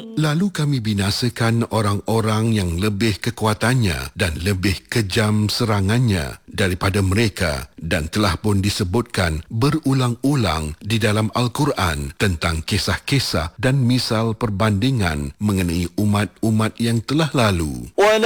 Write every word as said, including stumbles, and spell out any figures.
Lalu kami binasakan orang-orang yang lebih kekuatannya dan lebih kejam serangannya daripada mereka, dan telah pun disebutkan berulang-ulang di dalam Al-Quran tentang kisah-kisah dan misal perbandingan mengenai umat-umat yang telah lalu.